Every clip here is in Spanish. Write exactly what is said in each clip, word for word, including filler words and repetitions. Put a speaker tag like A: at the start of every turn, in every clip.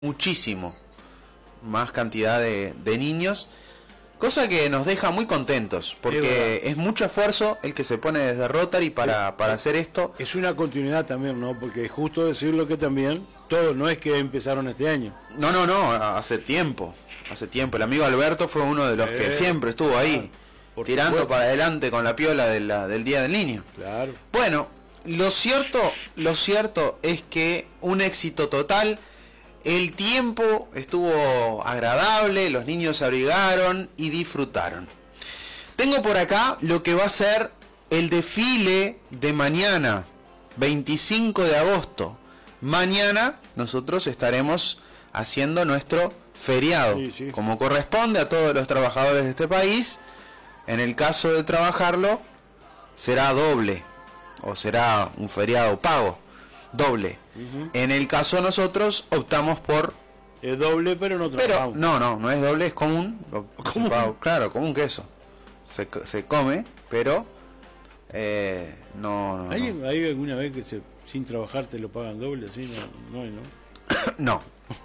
A: muchísimo más cantidad de, de niños, cosa que nos deja muy contentos, porque es, es mucho esfuerzo el que se pone desde Rotary para, es, para hacer esto.
B: Es una continuidad también, ¿no? Porque es justo decirlo que también, todo no es que empezaron este año.
A: No, no, no, hace tiempo, hace tiempo. El amigo Alberto fue uno de los eh, que siempre estuvo ahí, claro, tirando supuesto. para adelante con la piola de la, del Día del Niño.
B: Claro.
A: Bueno, lo cierto, lo cierto es que un éxito total. El tiempo estuvo agradable, los niños se abrigaron y disfrutaron. Tengo por acá lo que va a ser el desfile de mañana, veinticinco de agosto. Mañana nosotros estaremos haciendo nuestro feriado, sí, sí. como corresponde a todos los trabajadores de este país. En el caso de trabajarlo, será doble, o será un feriado pago. Doble. Uh-huh. En el caso de nosotros optamos por...
B: Es doble, pero no trabajamos.
A: Pero no, no, no es doble, es común.
B: ¿Común?
A: Claro, como un queso. Se, se come, pero eh, no, no,
B: ¿Hay,
A: no.
B: ¿Hay alguna vez que se, sin trabajar te lo pagan doble? Así no, no hay, ¿no?
A: No.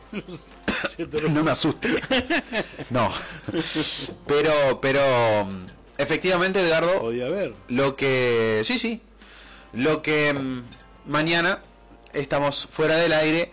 A: No me asuste. No. Pero, pero efectivamente, Edgardo.
B: Podía haber.
A: Lo que. Sí, sí. Lo que mañana estamos fuera del aire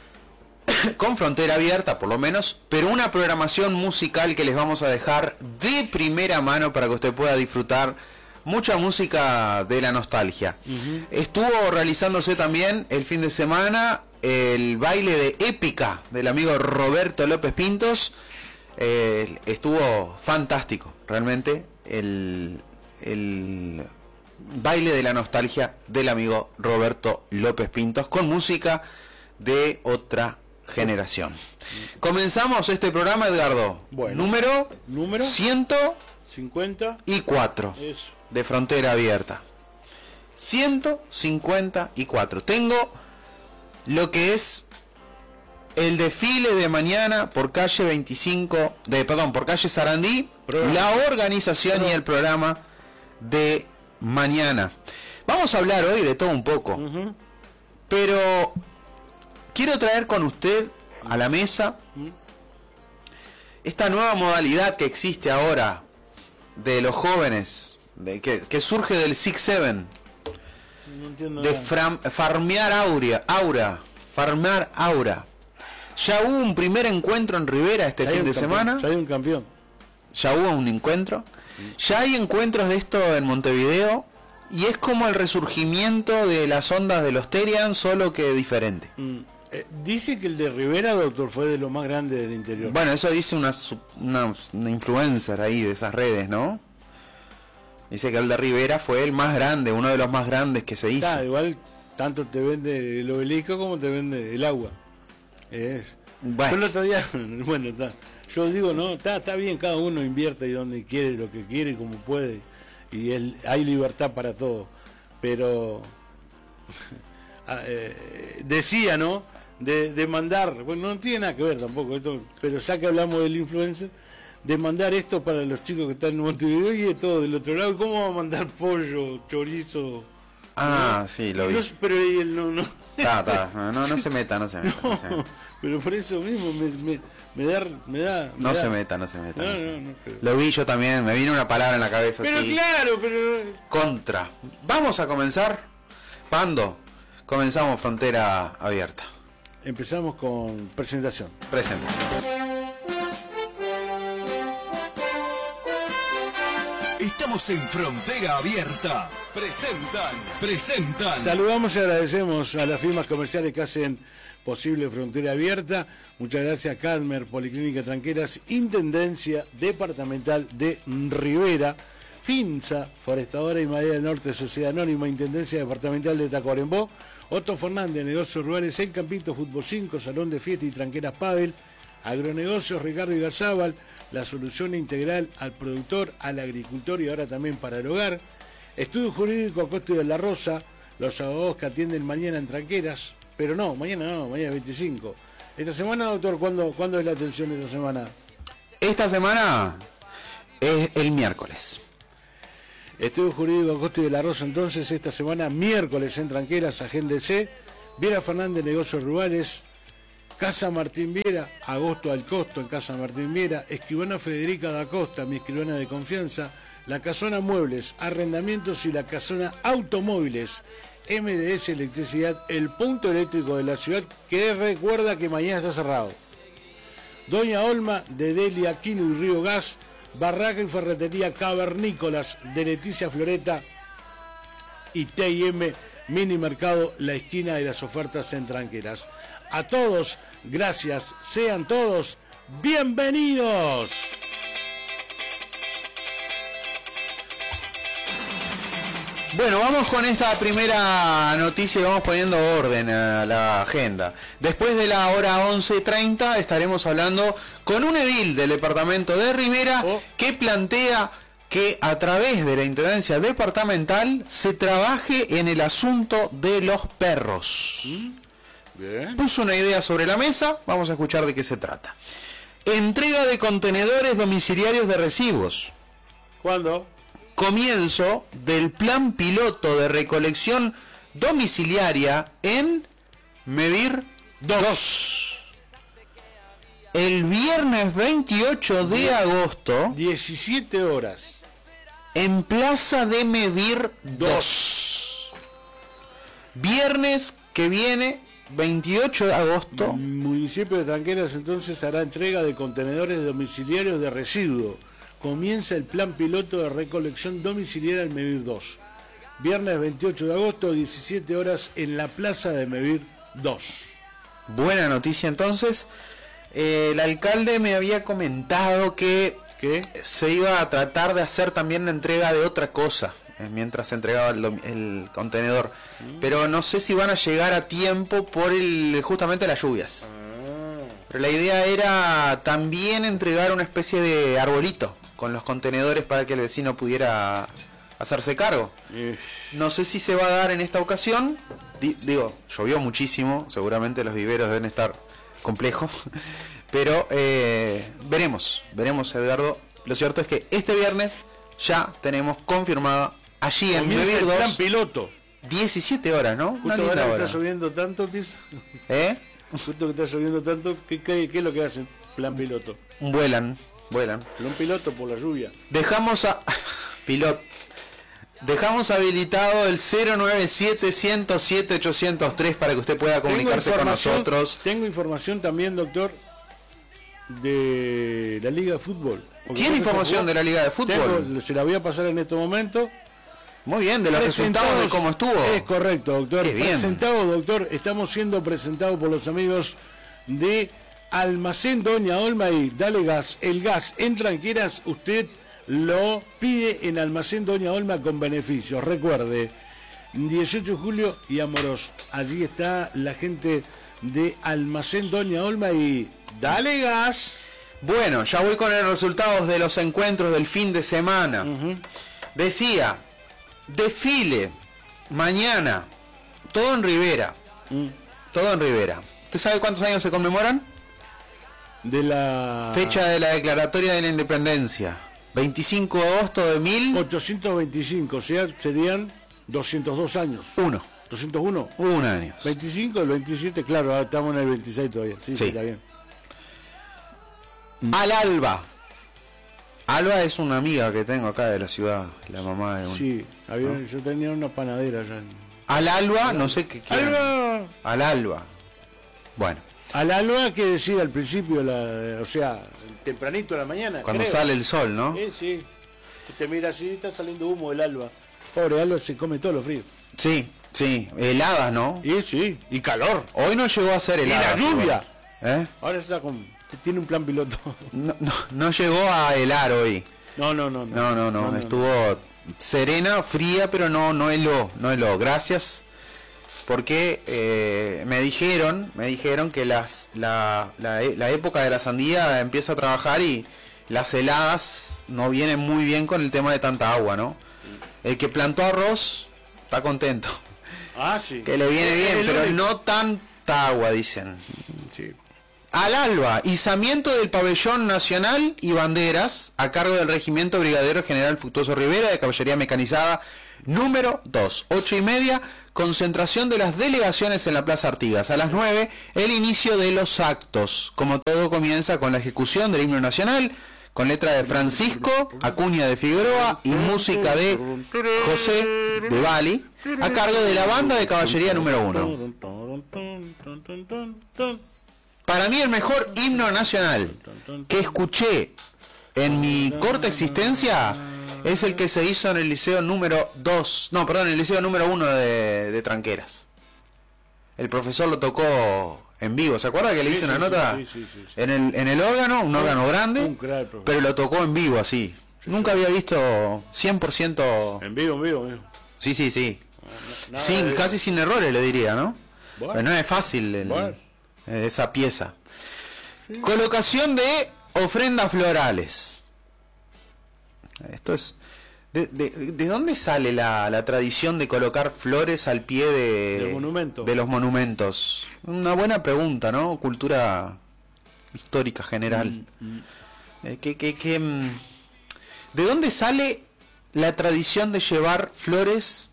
A: con frontera abierta, por lo menos, pero una programación musical que les vamos a dejar de primera mano para que usted pueda disfrutar mucha música de la nostalgia. Uh-huh. Estuvo realizándose también el fin de semana el baile de Épica del amigo Roberto López Pintos. Eh, estuvo fantástico, realmente, el, el baile de la nostalgia del amigo Roberto López Pintos con música de otra generación. Comenzamos este programa, Edgardo.
B: Bueno,
A: número
B: número
A: ciento
B: cincuenta
A: y cuatro de Frontera Abierta. ciento cincuenta y cuatro. Tengo lo que es el desfile de mañana por calle veinticinco, de perdón, por calle Sarandí, programa. La organización programa. Y el programa de mañana. Vamos a hablar hoy de todo un poco, uh-huh. pero quiero traer con usted a la mesa uh-huh. esta nueva modalidad que existe ahora de los jóvenes, de, que, que surge del six seven, no de fram, farmear aura, aura, farmear aura. Ya hubo un primer encuentro en Rivera este fin de
B: campeón,
A: semana.
B: Ya hay un campeón.
A: Ya hubo un encuentro. Ya hay encuentros de esto en Montevideo y es como el resurgimiento de las ondas de los Terian, solo que diferente.
B: Mm, eh, dice que el de Rivera, doctor, fue de lo más grande del interior.
A: Bueno, eso dice una, una, una influencer ahí de esas redes, ¿no? Dice que el de Rivera fue el más grande, uno de los más grandes que se hizo.
B: Está, igual tanto te vende el obelisco como te vende el agua. Es. Bueno. Yo el otro día, bueno, está. Yo digo, no, está, está bien, cada uno invierte y donde quiere, lo que quiere, como puede, y él, hay libertad para todo, pero eh, decía, ¿no? De, de mandar, bueno, no tiene nada que ver tampoco, esto, pero ya que hablamos del influencer, de mandar esto para los chicos que están en Montevideo y de todo del otro lado, ¿cómo va a mandar pollo, chorizo?
A: Ah,
B: ¿no?
A: Sí, lo vi.
B: No, pero él no, no.
A: Ta, ta, no, no se meta, no se meta.
B: No,
A: no se meta.
B: Pero por eso mismo me, me, me da... Me da me
A: no
B: da.
A: se meta, no se meta.
B: No,
A: no se
B: no,
A: meta.
B: no, pero...
A: Lo vi yo también, me vino una palabra en la cabeza.
B: Pero
A: así.
B: Claro, pero...
A: Contra. Vamos a comenzar. Pando, comenzamos Frontera Abierta.
B: Empezamos con presentación.
A: Presentación.
C: Estamos en Frontera Abierta. Presentan, presentan.
B: Saludamos y agradecemos a las firmas comerciales que hacen posible Frontera Abierta. Muchas gracias a Cadmer, Policlínica Tranqueras, Intendencia Departamental de Rivera, Finza, Forestadora y Madera del Norte, Sociedad Anónima, Intendencia Departamental de Tacuarembó, Otto Fernández, Negocios Rurales El Campito, Fútbol cinco, Salón de Fiesta y Tranqueras Padel, Agronegocios Ricardo Igarzábal, la solución integral al productor, al agricultor y ahora también para el hogar. Estudio Jurídico Acosta de la Rosa, los abogados que atienden mañana en Tranqueras, pero no, mañana no, mañana veinticinco. Esta semana, doctor, ¿cuándo, ¿cuándo es la atención de esta semana?
A: Esta semana es el miércoles.
B: Estudio Jurídico Acosta de la Rosa, entonces, esta semana, miércoles en Tranqueras, agéndese. Viera Fernández, Negocios Rurales, Casa Martín Viera, agosto al costo en Casa Martín Viera, escribana Federica da Costa, mi escribana de confianza, La Casona Muebles, Arrendamientos y La Casona Automóviles, M D S Electricidad, el punto eléctrico de la ciudad, que recuerda que mañana está cerrado. Doña Olma de Delia Quino y Río Gas, Barraca y Ferretería Cavernícolas de Leticia Floreta y T y M Mini Mercado, la esquina de las ofertas en Tranqueras. A todos, gracias, sean todos bienvenidos.
A: Bueno, vamos con esta primera noticia y vamos poniendo orden a la agenda. Después de la hora once treinta estaremos hablando con un edil del departamento de Rivera oh. que plantea que a través de la Intendencia Departamental se trabaje en el asunto de los perros. Bien. Puso una idea sobre la mesa, vamos a escuchar de qué se trata. Entrega de contenedores domiciliarios de residuos.
B: ¿Cuándo?
A: Comienzo del plan piloto de recolección domiciliaria en Medir dos. El viernes veintiocho de agosto,
B: diecisiete horas,
A: en Plaza de Medir dos. Viernes que viene, veintiocho de agosto.
B: El municipio de Tranqueras entonces hará entrega de contenedores domiciliarios de residuos. Comienza el plan piloto de recolección domiciliaria en Medir dos. Viernes veintiocho de agosto, diecisiete horas, en la Plaza de Medir dos.
A: Buena noticia entonces. Eh, el alcalde me había comentado que
B: ¿Qué?
A: se iba a tratar de hacer también la entrega de otra cosa eh, mientras se entregaba el, el contenedor. Mm. Pero no sé si van a llegar a tiempo por el justamente las lluvias. Ah. Pero la idea era también entregar una especie de arbolito con los contenedores para que el vecino pudiera hacerse cargo. No sé si se va a dar en esta ocasión. D- digo, llovió muchísimo, seguramente los viveros deben estar complejos, pero eh, veremos, veremos, Edgardo. Lo cierto es que este viernes ya tenemos confirmada allí en Medir dos.
B: Plan piloto.
A: diecisiete horas, ¿no?
B: Justo ahora que está lloviendo tanto,
A: ¿eh?
B: Justo que está lloviendo tanto, ¿qué, qué, qué es lo que hacen? Plan piloto.
A: Vuelan. Vuelan.
B: Un piloto por la lluvia.
A: Dejamos a pilot. Dejamos habilitado el cero nueve siete, uno cero siete, ocho cero tres para que usted pueda comunicarse con nosotros.
B: Tengo información también, doctor, de la Liga de Fútbol.
A: ¿Tiene información de la Liga de Fútbol?
B: Tengo, se la voy a pasar en este momento.
A: Muy bien, de los resultados de cómo estuvo.
B: Es correcto, doctor.
A: Qué bien.
B: Presentado, doctor, estamos siendo presentados por los amigos de Almacén Doña Olma y Dale Gas. El gas en Tranqueras usted lo pide en Almacén Doña Olma con beneficios. Recuerde, dieciocho de julio y Amorós. Allí está la gente de Almacén Doña Olma y Dale Gas.
A: Bueno, ya voy con los resultados de los encuentros del fin de semana. Uh-huh. Decía, desfile mañana, todo en Rivera. Uh. Todo en Rivera. ¿Usted sabe cuántos años se conmemoran?
B: De la
A: fecha de la declaratoria de la independencia, veinticinco de agosto de mil
B: ochocientos veinticinco, o sea, serían doscientos dos años.
A: Uno.
B: doscientos uno.
A: Un año.
B: veinticinco, el veintisiete, claro, ahora estamos en el veintiséis todavía. Sí, sí. Está bien.
A: Al Alba. Alba es una amiga que tengo acá de la ciudad, la mamá de un...
B: Sí, había, ¿no? Yo tenía una panadera allá. En...
A: Al Alba, no sé qué quieren.
B: ¡Alba!
A: Al Alba. Bueno.
B: Al alba, que decir al principio, la, o sea, tempranito de la mañana.
A: Cuando
B: creo.
A: Sale el sol, ¿no?
B: Sí, sí. Usted mira así, está saliendo humo del alba. Pobre alba, se come todo lo frío.
A: Sí, sí. Heladas, ¿no?
B: Y sí, y calor.
A: Hoy no llegó a ser helada.
B: Y la lluvia.
A: ¿Eh?
B: Ahora está con... Tiene un plan piloto.
A: No, no, no llegó a helar hoy.
B: No, no, no.
A: No, no, no. no, no Estuvo no. serena, fría, pero no, no heló. No heló. Gracias. Porque eh, me dijeron, me dijeron que las, la, la, la época de la sandía empieza a trabajar y las heladas no vienen muy bien con el tema de tanta agua, ¿no? El que plantó arroz está contento.
B: Ah, sí.
A: Que le viene bien, pero no tanta agua, dicen.
B: Sí.
A: Al Alba, izamiento del pabellón nacional y banderas a cargo del Regimiento Brigadero General Fructuoso Rivera de Caballería Mecanizada número dos. ocho y media, concentración de las delegaciones en la Plaza Artigas. A las nueve, el inicio de los actos. Como todo comienza con la ejecución del himno nacional, con letra de Francisco Acuña de Figueroa y música de José de Bali, a cargo de la banda de caballería número uno. Para mí el mejor himno nacional que escuché en mi corta existencia es el que se hizo en el liceo número dos, no, perdón, en el liceo número uno de, de Tranqueras. El profesor lo tocó en vivo, ¿se acuerda que le hice sí, una sí, nota? Sí, sí, sí, sí. En el en el órgano, un órgano grande, pero lo tocó en vivo así. Sí, Nunca sí. había visto cien por ciento...
B: En vivo, en vivo, en vivo.
A: Sí, sí, sí. No, sin, de... Casi sin errores le diría, ¿no? Bueno. Pero no es fácil el, bueno. esa pieza. Sí. Colocación de ofrendas florales. Esto es... ¿De, de, de dónde sale la, la tradición de colocar flores al pie de,
B: de, monumento.
A: de los monumentos? Una buena pregunta, ¿no? Cultura histórica general. Mm, mm. Eh, que, que, que, ¿De dónde sale la tradición de llevar flores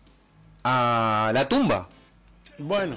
A: a la tumba?
B: Bueno,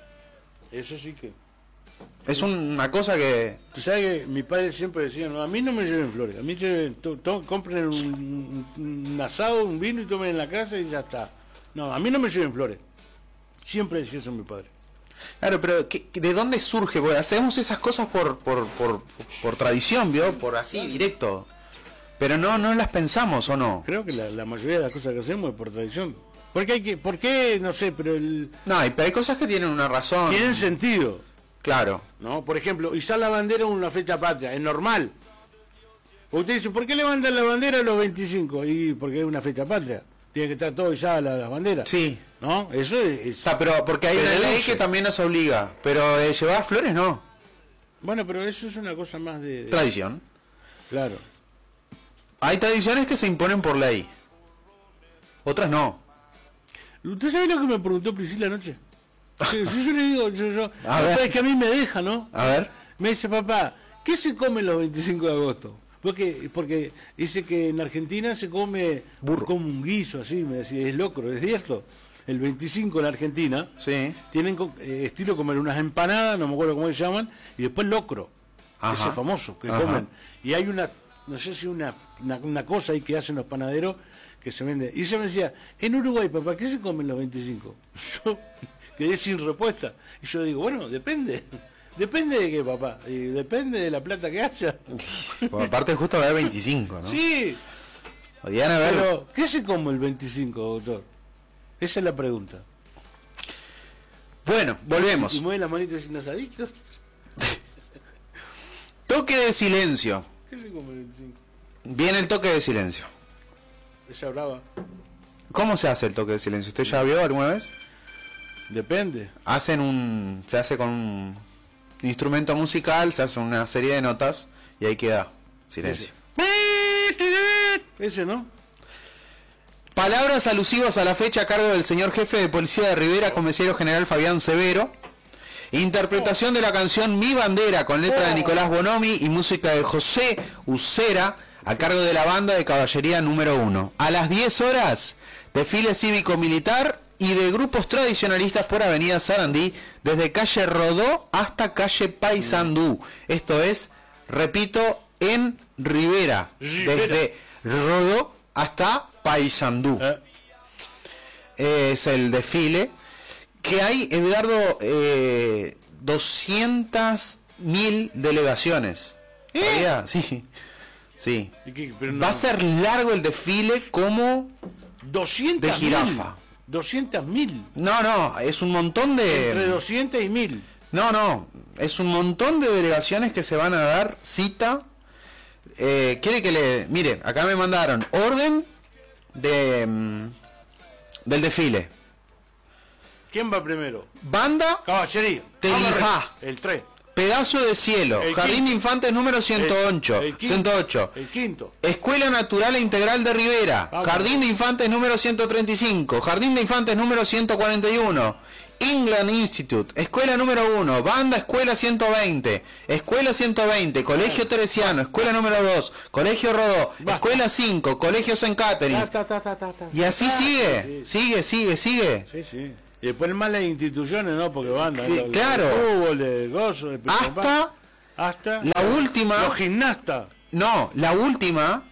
B: eso sí que...
A: Es una cosa que...
B: Tú sabes que mi padre siempre decía, no, a mí no me lleven flores, a mí lleven, to, to, compren un, un asado, un vino y tomen en la casa y ya está. No, a mí no me lleven flores. Siempre decía eso mi padre.
A: Claro, pero ¿qué, ¿de dónde surge? Porque hacemos esas cosas por por, por, por tradición, ¿vio? Por así, directo. Pero no no las pensamos, ¿o no?
B: Creo que la, la mayoría de las cosas que hacemos es por tradición. ¿Por qué hay que, por qué? No sé, pero el...
A: No, hay, pero hay cosas que tienen una razón.
B: Tienen sentido.
A: Claro.
B: No, por ejemplo, izar la bandera en una fecha patria, es normal. Usted dice, ¿por qué levantan la bandera a los veinticinco? Y porque es una fecha patria. Tiene que estar todo izada la, la bandera.
A: Sí.
B: ¿No? Eso es... es...
A: Ah, pero porque hay pero una ley que también nos obliga. Pero eh, llevar flores no.
B: Bueno, pero eso es una cosa más de... de...
A: Tradición.
B: Claro.
A: Hay tradiciones que se imponen por ley. Otras no.
B: ¿Usted sabe lo que me preguntó Priscila anoche? Sí, sí, yo le digo, yo, yo, es que a mí me deja, ¿no?
A: A ver.
B: Me dice, papá, ¿qué se come los veinticinco de agosto? Porque, porque dice que en Argentina se come
A: burro,
B: como un guiso, así, me decía, es locro, es cierto. El veinticinco en Argentina,
A: sí,
B: tienen eh, estilo comer unas empanadas, no me acuerdo cómo se llaman, y después locro, ajá, ese famoso, que ajá, comen. Y hay una, no sé si una, una, una cosa ahí que hacen los panaderos que se vende. Y yo me decía, en Uruguay, papá, ¿qué se comen los veinticinco? Yo quedé sin respuesta. Y yo digo, bueno, depende. Depende de qué, papá. Y depende de la plata que haya.
A: Por aparte justo va a haber veinticinco, ¿no?
B: Sí.
A: Podrían haber...
B: Pero, ¿qué se come el veinticinco, doctor? Esa es la pregunta.
A: Bueno, volvemos.
B: ¿Y mueve la manita sin asadito?
A: Toque de silencio.
B: ¿Qué se come el veinticinco?
A: Viene el toque de silencio.
B: Esa brava.
A: ¿Cómo se hace el toque de silencio? ¿Usted ya vio alguna vez?
B: Depende.
A: Hacen un... Se hace con un instrumento musical, se hace una serie de notas y ahí queda silencio.
B: Ese, Ese ¿no?
A: Palabras alusivas a la fecha a cargo del señor jefe de policía de Rivera, comisario general Fabián Severo. Interpretación de la canción Mi Bandera con letra de Nicolás Bonomi y música de José Ucera a cargo de la banda de caballería número uno. A las diez horas, desfile cívico-militar y de grupos tradicionalistas por Avenida Sarandí, desde calle Rodó hasta calle Paysandú. Esto es, repito, en Rivera, desde Rodó hasta Paysandú. Eh. Es el desfile que hay, Edgardo, eh, doscientas mil delegaciones.
B: ¿Eh?
A: Sí, sí.
B: Qué, no...
A: Va a ser largo el desfile como
B: doscientas
A: de jirafa.
B: doscientas mil.
A: No, no, es un montón de...
B: Entre doscientas y mil.
A: No, no, es un montón de delegaciones que se van a dar cita. Eh, quiere que le... Mire, acá me mandaron orden de mm, del desfile.
B: ¿Quién va primero?
A: Banda
B: Caballería.
A: Telijá.
B: El tres.
A: Pedazo de cielo.
B: El
A: Jardín
B: quinto.
A: de Infantes número ciento ocho.
B: El, el quinto.
A: ciento ocho.
B: El quinto.
A: Escuela Natural e Integral de Rivera.
B: Vamos.
A: Jardín de Infantes número ciento treinta y cinco. Jardín de Infantes número ciento cuarenta y uno. England Institute, escuela número uno, banda escuela ciento veinte, escuela ciento veinte, colegio teresiano, escuela número dos, colegio Rodó, escuela cinco, colegio Saint Catherine. Y así sigue, sigue, sigue, sigue.
B: Sí, sí. Y después más las instituciones, ¿no? Porque banda,
A: Sí,
B: el,
A: claro.
B: el fútbol, el gozo, el
A: Hasta,
B: hasta
A: la última,
B: los gimnastas.
A: no, la última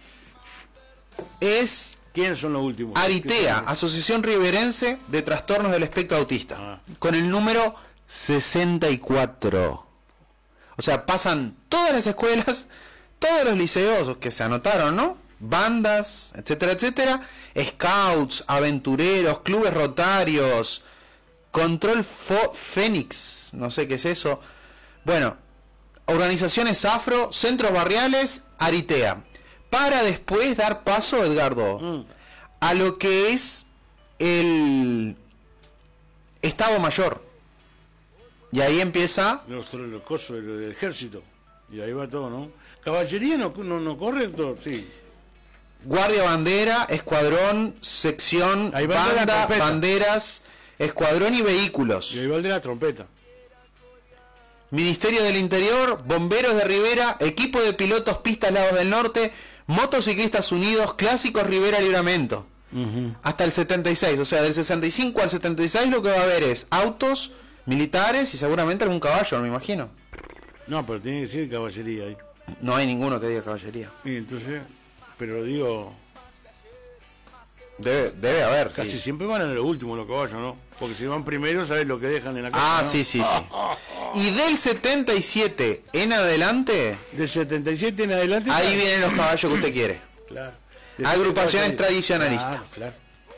A: es
B: ¿Quiénes son los últimos?
A: Aritea, Asociación Riverense de Trastornos del Espectro Autista,
B: Ah.
A: con el número sesenta y cuatro. O sea, pasan todas las escuelas, todos los liceos que se anotaron, ¿no? Bandas, etcétera, etcétera, scouts, aventureros, clubes rotarios, Control Fo Fénix, no sé qué es eso. Bueno, organizaciones afro, centros barriales, Aritea. Para después dar paso, Edgardo,
B: Mm.
A: a lo que es el Estado Mayor. Y ahí empieza...
B: Los, los cosos del, del ejército. Y ahí va todo, ¿no? ¿Caballería no, no, no corre, doctor? Sí.
A: Guardia Bandera, Escuadrón, Sección,
B: Ahí va el de la
A: Banda,
B: trompeta.
A: Banderas, Escuadrón y Vehículos.
B: Y ahí va el de la trompeta.
A: Ministerio del Interior, Bomberos de Rivera, Equipo de Pilotos Pistas Lagos del Norte, Motociclistas Unidos, Clásicos Rivera Libramento.
B: Uh-huh.
A: Hasta el setenta y seis, o sea, del sesenta y cinco al setenta y seis lo que va a haber es autos, militares y seguramente algún caballo, me imagino.
B: No, pero tiene que ser caballería ahí.
A: No hay ninguno que diga caballería.
B: Y entonces, pero digo,
A: Debe, debe haber,
B: casi
A: sí.
B: siempre van en lo último los caballos, ¿no? Porque si van primero, ¿sabes lo que dejan en la casa?
A: Ah,
B: ¿no?
A: sí, sí, sí. Y del setenta y siete en adelante,
B: Del setenta y siete en adelante.
A: ahí
B: claro.
A: vienen los caballos que usted quiere.
B: Claro.
A: Agrupaciones tradicionalistas.
B: Claro, claro.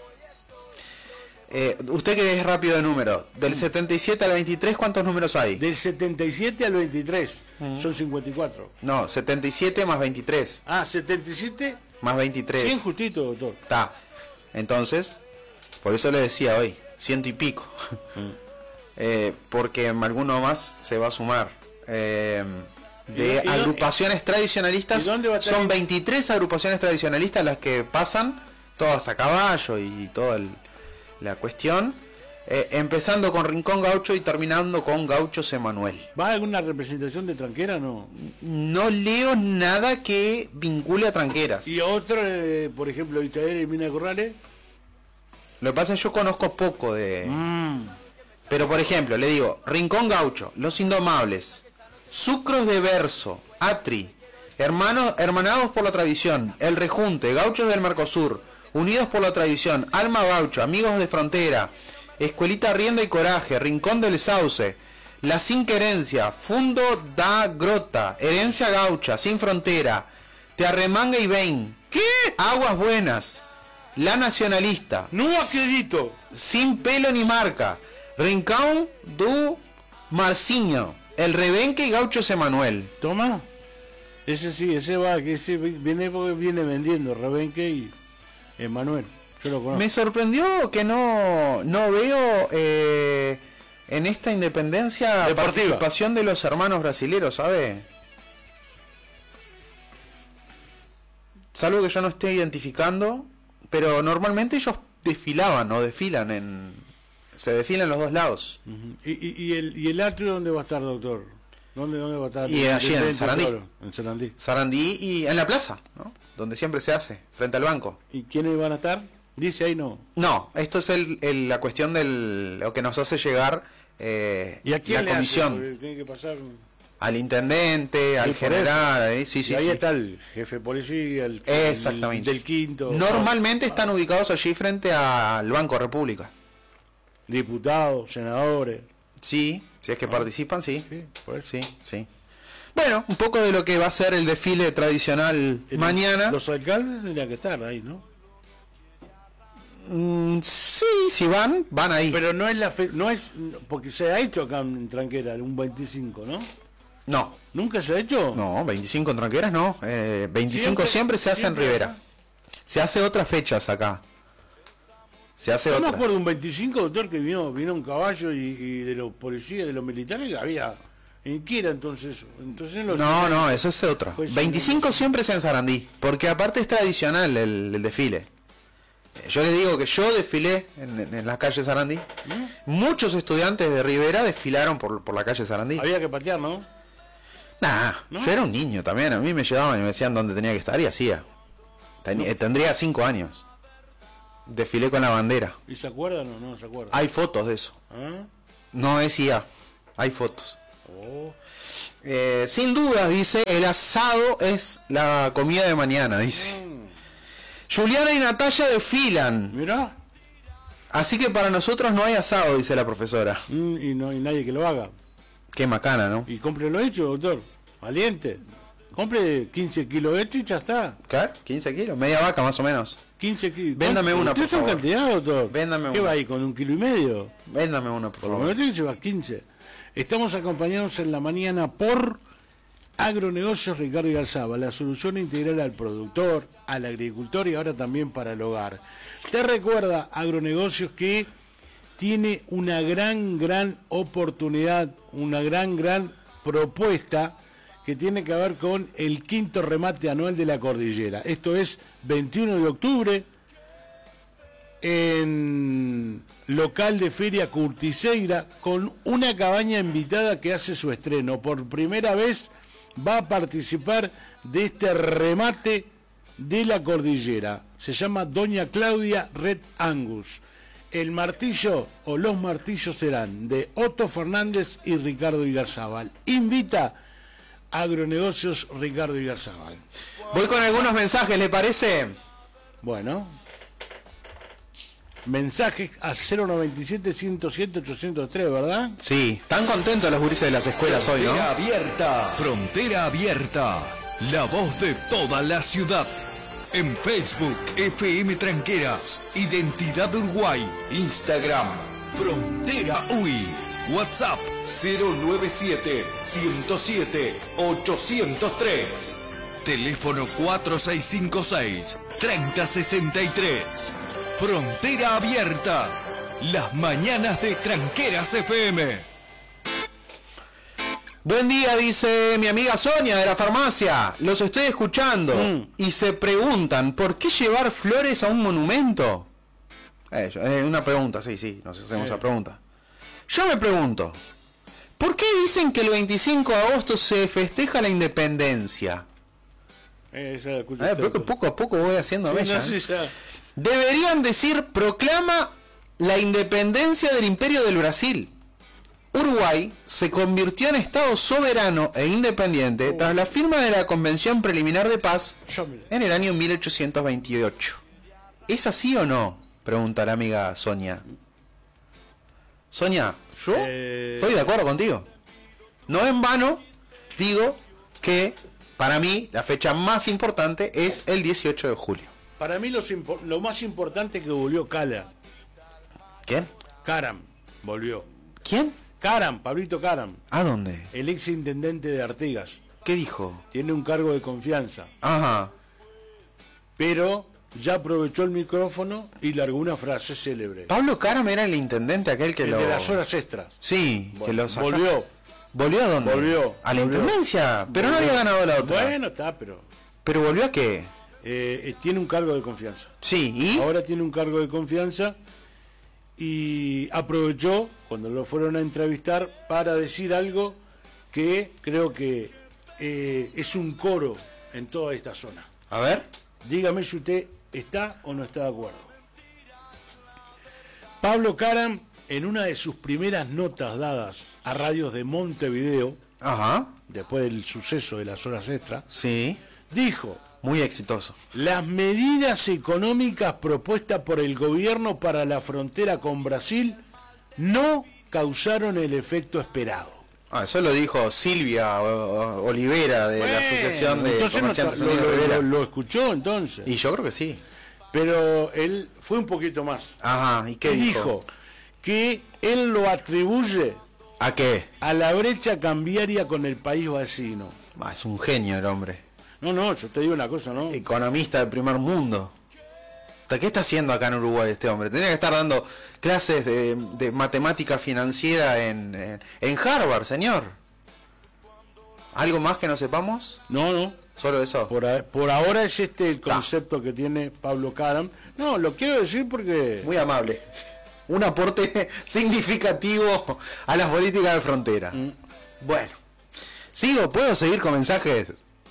A: Eh, usted que es rápido de número, del setenta y siete al veintitrés, ¿cuántos números hay?
B: Del setenta y siete al veintitrés, son cincuenta y cuatro.
A: No, setenta y siete más veintitrés,
B: Ah, setenta y siete,
A: más veintitrés.
B: cien justito, doctor.
A: Está. Entonces, por eso le decía hoy, ciento y pico. Eh, porque alguno más se va a sumar. Eh, de
B: ¿Y- y dó-
A: agrupaciones tradicionalistas,
B: ¿y dónde va a estar
A: son
B: el-
A: veintitrés agrupaciones tradicionalistas las que pasan, todas a caballo y toda el- la cuestión. Eh, empezando con Rincón Gaucho y terminando con Gauchos Emanuel.
B: ¿Va a alguna representación de tranquera? No.
A: No leo nada que vincule a tranqueras.
B: Y otro, eh, por ejemplo, Itadera y Mina Corrales.
A: Lo que pasa es que yo conozco poco de...
B: Mm.
A: Pero por ejemplo, le digo, Rincón Gaucho, Los Indomables, Sucros de Verso, Atri, Hermanos, Hermanados por la Tradición, El Rejunte, Gauchos del Mercosur, Unidos por la Tradición, Alma Gaucho, Amigos de Frontera, Escuelita Rienda y Coraje, Rincón del Sauce, La Sin Querencia, Fundo da Grota, Herencia Gaucha, Sin Frontera, Te Arremanga y Ven, ¿qué? Aguas Buenas, La Nacionalista,
B: No acredito.
A: Sin Pelo ni Marca, Rincón do Marcinho, El Rebenque y Gauchos Emanuel.
B: Toma. Ese sí, ese va, que ese viene porque viene vendiendo Rebenque y Emanuel. Yo lo conozco.
A: Me sorprendió que no, no veo eh, en esta independencia
B: Deportiva.
A: participación de los hermanos brasileros, ¿sabe? Salvo que yo no esté identificando, pero normalmente ellos desfilaban o desfilan en... Se desfilan en los dos lados.
B: Ujú. ¿Y, y, y el, ¿Y el atrio dónde va a estar, doctor? ¿Dónde, dónde va a estar?
A: Y allí en
B: Dentro,
A: Sarandí.
B: claro, en Sarandí.
A: Sarandí y en la plaza, ¿no? Donde siempre se hace, frente al banco.
B: ¿Y quiénes van a estar? Dice ahí no.
A: No, esto es el, el- la cuestión del lo que nos hace llegar eh,
B: ¿Y a quién
A: la
B: le hace?
A: comisión.
B: Porque tiene que pasar.
A: Al intendente, al
B: por
A: general, eh, sí,
B: Y
A: sí,
B: ahí
A: sí.
B: está el jefe de policía, el,
A: Exactamente.
B: el del quinto.
A: Normalmente están ubicados allí frente al Banco República.
B: Diputados, senadores.
A: Sí, si es que participan, sí.
B: Sí, por eso.
A: Sí, sí. Bueno, un poco de lo que va a ser el desfile tradicional
B: El-
A: mañana.
B: Los alcaldes tendrían que estar ahí, ¿no?
A: Mm, sí, si van, van ahí.
B: Pero no es la fe, no es porque se ha hecho acá en Tranquera un veinticinco, ¿no?
A: No,
B: ¿Nunca se ha hecho?
A: no, veinticinco en Tranqueras no. Eh, veinticinco siempre,
B: Siempre-
A: se hace
B: siempre
A: en Rivera.
B: acá.
A: Se hace otras fechas acá. Se hace
B: Yo me
A: otras.
B: acuerdo de un veinticinco, doctor, que vino, vino un caballo y, y de los policías, de los militares, que había. ¿En qué era entonces eso? Entonces en los
A: No, no, eso es otro.
B: Fue
A: veinticinco siempre es en Sarandí, porque aparte es tradicional el, el desfile. Yo les digo que yo desfilé en, en, en la calle Sarandí. ¿Mm? Muchos estudiantes de Rivera desfilaron por, por la calle Sarandí.
B: Había que patear, ¿no?
A: Nah, ¿no? Yo era un niño también. A mí me llevaban y me decían dónde tenía que estar y hacía. Ten, no. Tendría cinco años. Desfilé con la bandera.
B: ¿Y se acuerdan o no se acuerdan?
A: Hay fotos de eso. ¿Ah? No es I A. Hay fotos. Oh. Eh, sin dudas, dice, el asado es la comida de mañana, dice. Mm. Juliana y Natalia desfilan.
B: Mirá.
A: Así que para nosotros no hay asado, dice la profesora.
B: Mm, y no hay nadie que lo haga.
A: Qué macana, ¿no?
B: Y compre lo hecho, doctor. Valiente. Compre quince kilos hecho y ya está.
A: ¿Qué? ¿quince kilos? Media vaca más o menos.
B: quince kilos.
A: Véndame una, por favor.
B: ¿Qué cantidad, doctor?
A: Véndame
B: ¿Qué
A: una.
B: va ahí con un kilo y medio?
A: Véndame una, por, por favor.
B: Por lo menos lleva quince. Estamos acompañados en la mañana por Agronegocios Ricardo Igarzábal, la solución integral al productor, al agricultor y ahora también para el hogar. Te recuerda Agronegocios que tiene una gran, gran oportunidad, una gran, gran propuesta que tiene que ver con el quinto remate anual de la cordillera. Esto es veintiuno de octubre en local de Feria Curtiseira con una cabaña invitada que hace su estreno. Por primera vez va a participar de este remate de la cordillera. Se llama Doña Claudia Red Angus. El martillo o los martillos serán de Otto Fernández y Ricardo Igarzábal. Invita a Agronegocios Ricardo Igarzábal.
A: Voy con algunos mensajes, ¿le parece?
B: Bueno. Mensajes a cero noventa y siete, ciento siete, ochocientos tres, ¿verdad?
A: Sí, están contentos los gurises de las escuelas hoy, ¿no?
C: Frontera abierta, frontera abierta, la voz de toda la ciudad. En Facebook, F M Tranqueras, Identidad Uruguay, Instagram, Frontera U I, WhatsApp cero nueve siete, ciento siete, ochocientos tres, teléfono cuatro seis cinco seis, tres cero seis tres. Frontera abierta, las mañanas de Tranqueras F M.
A: Buen día, dice mi amiga Sonia de la farmacia. Los estoy escuchando mm. y se preguntan, ¿por qué llevar flores a un monumento? Eh, eh, una pregunta, sí, sí, nos hacemos eh. esa pregunta. Yo me pregunto, ¿por qué dicen que el veinticinco de agosto se festeja la independencia?
B: Eh, ya eh,
A: poco, poco a poco voy haciendo
B: sí,
A: bella.
B: No, sí, ya.
A: Deberían decir, proclama la independencia del Imperio del Brasil. Uruguay se convirtió en Estado soberano e independiente uh. tras la firma de la Convención Preliminar de Paz en el año mil ochocientos veintiocho. ¿Es así o no? Pregunta la amiga Sonia. Sonia, yo eh... estoy de acuerdo contigo. No en vano digo que para mí la fecha más importante es el dieciocho de julio.
B: Para mí los lo más importante es que volvió Cala.
A: ¿Quién?
B: Caram, volvió.
A: ¿Quién?
B: Caram, Pablito Caram.
A: ¿A dónde?
B: El ex intendente de Artigas.
A: ¿Qué dijo?
B: Tiene un cargo de confianza.
A: Ajá.
B: Pero ya aprovechó el micrófono y largó una frase célebre.
A: Pablo Caram era el intendente aquel que
B: el
A: lo...
B: de las horas extras.
A: Sí,
B: bueno,
A: que lo sacó.
B: Volvió.
A: ¿Volvió a dónde?
B: Volvió.
A: ¿A la
B: volvió.
A: intendencia? Pero volvió. No había ganado la otra.
B: Bueno, está, pero...
A: ¿Pero volvió a qué?
B: Eh, eh, tiene un cargo de confianza.
A: Sí, ¿y?
B: Ahora tiene un cargo de confianza y aprovechó cuando lo fueron a entrevistar para decir algo que creo que eh, es un coro en toda esta zona.
A: A ver.
B: Dígame si usted está o no está de acuerdo. Pablo Caram, en una de sus primeras notas dadas a radios de Montevideo,
A: ajá,
B: después del suceso de las horas extras,
A: sí,
B: dijo:
A: muy exitoso.
B: Las medidas económicas propuestas por el gobierno para la frontera con Brasil no causaron el efecto esperado.
A: Ah, eso lo dijo Silvia Olivera de bueno, la Asociación de Comerciantes
B: no,
A: Unidos
B: lo,
A: de Rivera.
B: Lo, lo escuchó entonces.
A: Y yo creo que sí.
B: Pero él fue un poquito más.
A: Ajá, ¿y qué
B: él
A: dijo?
B: dijo que él lo atribuye
A: ¿a qué?
B: A la brecha cambiaria con el país vecino.
A: Ah, es un genio el hombre.
B: No, no, yo te digo una cosa, ¿no?
A: Economista del primer mundo. ¿Qué está haciendo acá en Uruguay este hombre? Tendría que estar dando clases de, de matemática financiera en, en, en Harvard, señor. ¿Algo más que no sepamos?
B: No, no.
A: ¿Solo eso?
B: Por, a, por ahora es este el concepto Ta. que tiene Pablo Caram, No, lo quiero decir porque...
A: Muy amable. Un aporte significativo a las políticas de frontera. Mm. Bueno. ¿Sigo? ¿Puedo seguir con mensajes?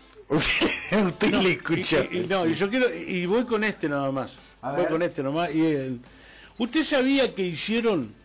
A: Usted
B: no,
A: le escucha.
B: Y, y, no, y yo quiero... Y voy con este nada más.
A: A
B: voy
A: ver.
B: con este nomás. Y el, ¿usted sabía que hicieron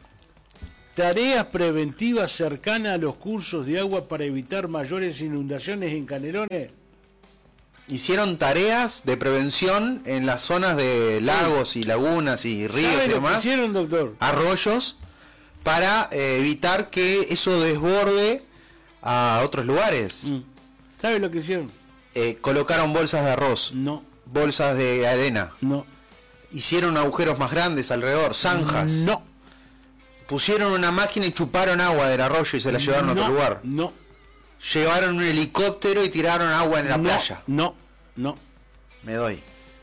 B: tareas preventivas cercanas a los cursos de agua para evitar mayores inundaciones en Canelones?
A: Hicieron tareas de prevención en las zonas de lagos y lagunas y ríos
B: ¿Sabe
A: y
B: lo
A: demás,
B: que hicieron, doctor?
A: arroyos, para eh, evitar que eso desborde a otros lugares.
B: Mm. ¿Sabe lo que hicieron?
A: Eh, colocaron bolsas de arroz,
B: No,
A: bolsas de arena,
B: no,
A: hicieron agujeros más grandes alrededor, zanjas,
B: no,
A: pusieron una máquina y chuparon agua del arroyo y se la llevaron a
B: no,
A: otro lugar.
B: No,
A: Llevaron un helicóptero y tiraron agua en la
B: no,
A: playa.
B: No, no.
A: Me doy.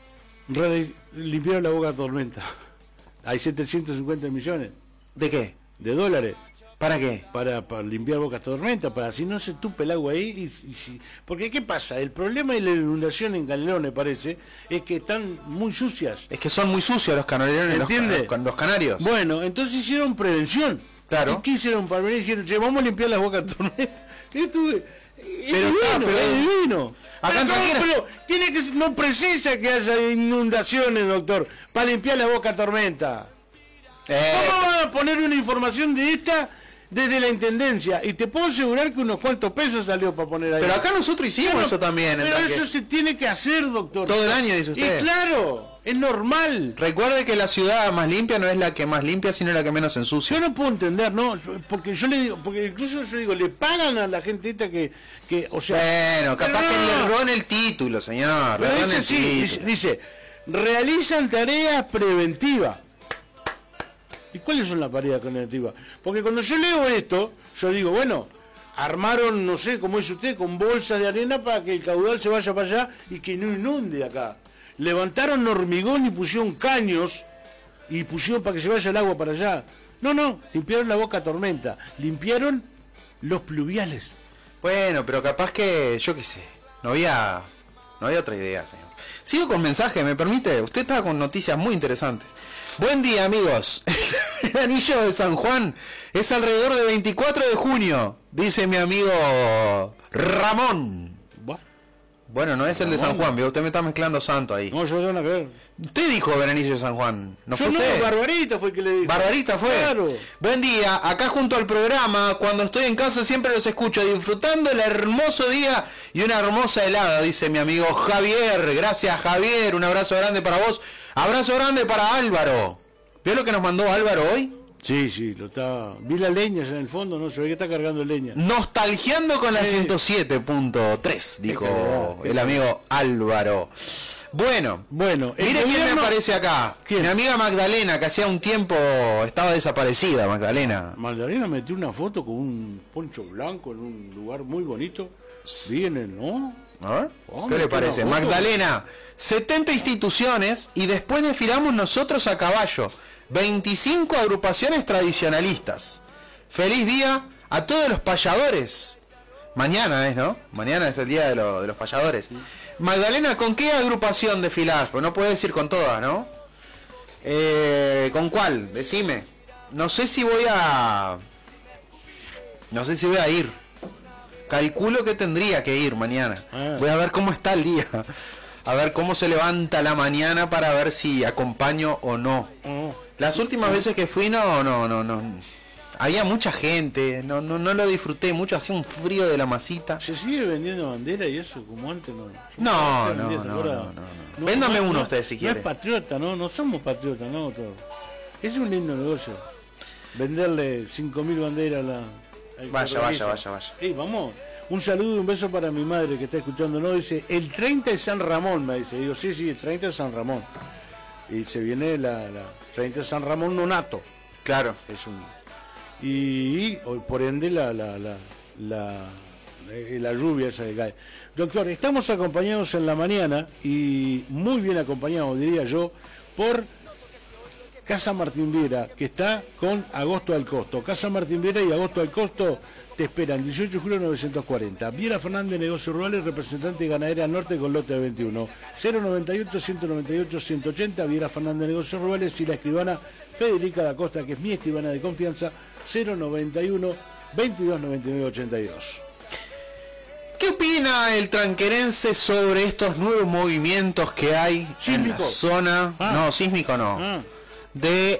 B: Re- limpiaron la boca tormenta. Hay setecientos cincuenta millones
A: ¿De qué?
B: de dólares
A: ¿Para qué?
B: para, para limpiar Boca Tormenta, para si no se tupe el agua ahí. Y, y si, porque ¿qué pasa? El problema de la inundación en Canelones, parece, es que están muy sucias.
A: Es que son muy sucios los canarios, los,
B: ¿Entiende?
A: los, los canarios.
B: Bueno, entonces hicieron prevención.
A: Claro.
B: ¿Y qué hicieron para venir? Dijeron, che, vamos a limpiar las Boca Tormenta. Esto es, es
A: Pero
B: divino,
A: está, pero-
B: es divino.
A: Acá en
B: Pero,
A: Tranquera-
B: pero tiene que, no precisa que haya inundaciones, doctor, para limpiar la Boca Tormenta.
A: Eh,
B: ¿Cómo van a poner una información de esta desde la intendencia? Y te puedo asegurar que unos cuantos pesos salió para poner ahí.
A: pero acá nosotros hicimos
B: Pero-
A: eso también. en
B: Pero
A: Tranque-
B: eso se tiene que hacer, doctor.
A: Todo el año, dice usted.
B: Y claro, es normal.
A: Recuerde que la ciudad más limpia no es la que más limpia, sino la que menos ensucia.
B: Yo no puedo entender, ¿no? Porque yo le digo, porque incluso yo digo, le pagan a la gente esta que, que o sea...
A: Bueno, capaz
B: pero
A: que
B: no.
A: le erró en el título, señor. Le
B: Pero
A: erró en
B: dice
A: el
B: sí, dice,
A: título.
B: dice, realizan tareas preventivas. ¿Y cuáles son las tareas preventivas? Porque cuando yo leo esto, yo digo, bueno, armaron, no sé, como dice usted, con bolsas de arena para que el caudal se vaya para allá y que no inunde acá. Levantaron hormigón y pusieron caños y pusieron para que se vaya el agua para allá. No, no, limpiaron la Boca Tormenta, limpiaron los pluviales.
A: Bueno, pero capaz que, yo qué sé, no había, no había otra idea, señor. Sigo con mensaje, ¿me permite? Usted está con noticias muy interesantes. Buen día, amigos. El anillo de San Juan es alrededor de veinticuatro de junio, dice mi amigo Ramón.
B: Buah.
A: Bueno, no es el de San Juan, ¿vio? Usted me está mezclando santo ahí.
B: No, yo no tengo que ver.
A: Usted dijo el anillo de San Juan, ¿no fue
B: Yo no,
A: usted?
B: Barbarita fue el que le dijo.
A: Barbarita fue.
B: Claro.
A: Buen día, acá junto al programa, cuando estoy en casa siempre los escucho, disfrutando el hermoso día y una hermosa helada, dice mi amigo Javier. Gracias, Javier, un abrazo grande para vos. Abrazo grande para Álvaro. ¿Vio lo que nos mandó Álvaro hoy?
B: Sí, sí, lo está. Vi las leñas en el fondo, no se ve que está cargando leña.
A: Nostalgiando con la
B: Sí.
A: ciento siete punto tres, dijo
B: calidad, qué
A: el amigo Álvaro. Bueno,
B: Bueno, el
A: mire quién me
B: gobierno-
A: aparece acá.
B: ¿Quién?
A: Mi amiga Magdalena, que hacía un tiempo estaba desaparecida, Magdalena.
B: Magdalena metió una foto con un poncho blanco en un lugar muy bonito. Viene, ¿no?
A: A ver,
B: Oh,
A: ¿qué
B: me
A: le
B: tira
A: parece?
B: foto.
A: Magdalena, setenta instituciones y después desfilamos nosotros a caballo. veinticinco agrupaciones tradicionalistas. Feliz día a todos los payadores. Mañana es, ¿no? Mañana es el día de, lo- de los payadores. Magdalena, ¿con qué agrupación desfilás? Pues no puedes ir con todas, ¿no? Eh, ¿Con cuál? Decime. No sé si voy a... No sé si voy a ir. Calculo que tendría que ir mañana.
B: Ah.
A: Voy a ver cómo está el día. A ver cómo se levanta la mañana para ver si acompaño o no.
B: Oh.
A: Las últimas veces que fui no, no, no, no. Había mucha gente, no, no, no lo disfruté mucho, hacía un frío de la masita.
B: ¿Se sigue vendiendo bandera y eso como antes? No,
A: No,
B: Se
A: no,
B: vendía,
A: no,
B: ¿se
A: no,
B: acuerda?
A: no, no. Véndame
B: no,
A: uno
B: no,
A: usted, si
B: no
A: quiere.
B: es patriota, no, no somos patriotas, no, doctor. Es un lindo negocio. Venderle cinco mil banderas a la... al
A: Vaya,
B: que organiza.
A: vaya, vaya, vaya.
B: Sí, vamos. Un saludo y un beso para mi madre que está escuchando, ¿no? Dice, el treinta es San Ramón, me dice. Digo, sí, sí, el treinta es San Ramón. Y se viene la, la treinta es San Ramón Nonato.
A: Claro.
B: Es un... Y, y, por ende la, la, la, la, eh, la lluvia esa que cae. Doctor, estamos acompañados en la mañana y muy bien acompañados, diría yo, por Casa Martín Viera, que está con Agosto al Costo. Casa Martín Viera y Agosto al Costo te esperan, dieciocho de julio novecientos cuarenta. Viera Fernández, Negocios Rurales, representante ganadera norte con lote de veintiuno. cero noventa y ocho, ciento noventa y ocho, ciento ochenta, Viera Fernández, Negocios Rurales, y la escribana Federica da Costa, que es mi escribana de confianza, cero noventa y uno, veintidós noventa y nueve, ochenta y dos.
A: ¿Qué opina el tranquerense sobre estos nuevos movimientos que hay en la zona? Ah. No, sísmico no. Ah. De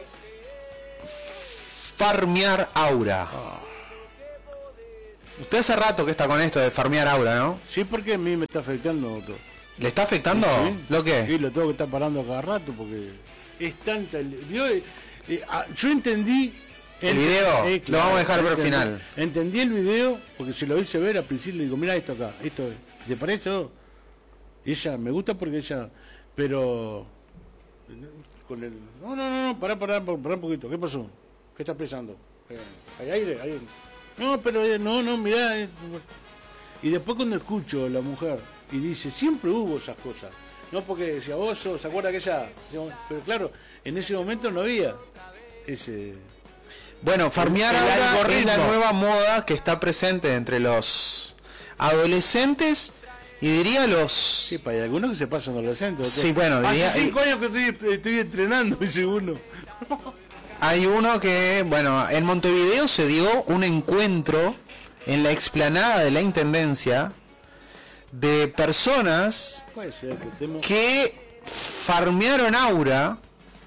A: farmear aura. Ah. Usted hace rato que está con esto de farmear aura, ¿no?
B: Sí, porque a mí me está afectando todo.
A: ¿Le está afectando? ¿Sí? ¿Lo qué?
B: Sí, lo tengo que estar parando cada rato porque es tanta... Yo, eh, eh, yo entendí...
A: El, el video, eh, claro, lo vamos a dejar para el final.
B: Entendí el video porque se lo hice ver al principio, le digo, mira esto acá, esto, ¿te parece? Oh? Ella, me gusta porque ella, pero... Con el, no, no, no, no, pará, pará, pará un poquito, ¿qué pasó? ¿Qué estás pensando? ¿Hay aire? ¿Hay aire? No, pero no, no, mirá. Eh. Y después cuando escucho a la mujer y dice, siempre hubo esas cosas. No porque decía, vos, ¿se acuerda que ella? Pero claro, en ese momento no había ese...
A: Bueno, farmear ahora es la nueva moda que está presente entre los adolescentes y diría los...
B: Sí, para algunos que se pasan adolescentes.
A: Sí, bueno, diría...
B: Hace cinco años que estoy, estoy entrenando, dice uno.
A: Hay uno que, bueno, en Montevideo se dio un encuentro en la explanada de la Intendencia de personas
B: Puede ser que, temo...
A: que farmearon aura.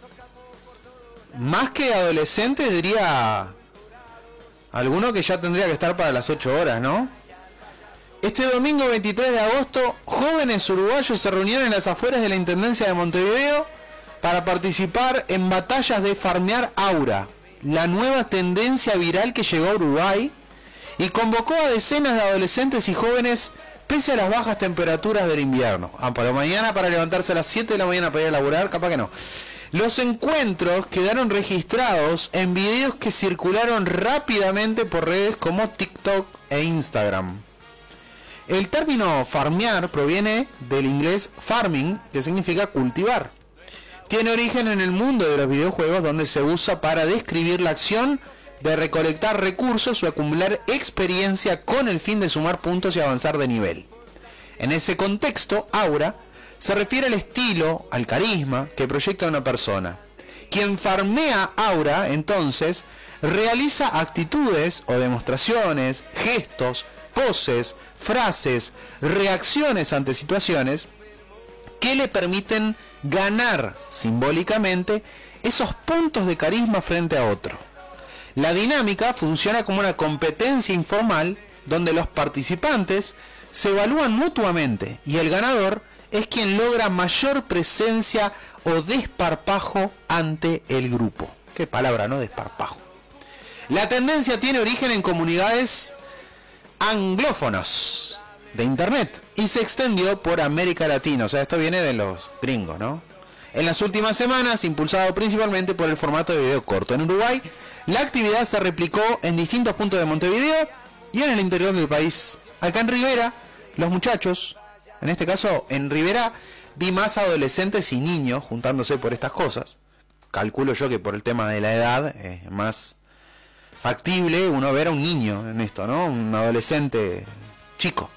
A: Más que adolescentes, diría alguno que ya tendría que estar para las ocho horas, ¿no? Este domingo veintitrés de agosto, jóvenes uruguayos se reunieron en las afueras de la Intendencia de Montevideo para participar en batallas de farmear aura, la nueva tendencia viral que llegó a Uruguay y convocó a decenas de adolescentes y jóvenes pese a las bajas temperaturas del invierno. Ah, para mañana, para levantarse a las siete de la mañana para ir a laburar, capaz que no. Los encuentros quedaron registrados en videos que circularon rápidamente por redes como TikTok e Instagram. El término farmear proviene del inglés farming, que significa cultivar. Tiene origen en el mundo de los videojuegos, donde se usa para describir la acción de recolectar recursos o acumular experiencia con el fin de sumar puntos y avanzar de nivel. En ese contexto, aura se refiere al estilo, al carisma que proyecta una persona. Quien farmea aura, entonces, realiza actitudes o demostraciones, gestos, poses, frases, reacciones ante situaciones que le permiten ganar simbólicamente esos puntos de carisma frente a otro. La dinámica funciona como una competencia informal donde los participantes se evalúan mutuamente y el ganador es quien logra mayor presencia o desparpajo ante el grupo. Qué palabra, ¿no? Desparpajo. La tendencia tiene origen en comunidades anglófonas de internet y se extendió por América Latina. O sea, esto viene de los gringos, ¿no? En las últimas semanas, impulsado principalmente por el formato de video corto. En Uruguay, la actividad se replicó en distintos puntos de Montevideo y en el interior del país. Acá en Rivera, los muchachos, en este caso en Rivera, vi más adolescentes y niños juntándose por estas cosas. Calculo yo que por el tema de la edad es más factible uno ver a un niño en esto, ¿no? Un adolescente chico.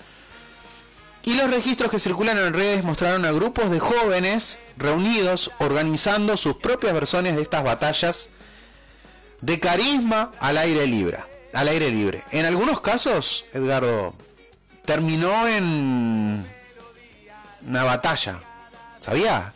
A: Y los registros que circulan en redes mostraron a grupos de jóvenes reunidos organizando sus propias versiones de estas batallas de carisma al aire libre. Al aire libre. En algunos casos, Edgardo, terminó en una batalla. ¿Sabía?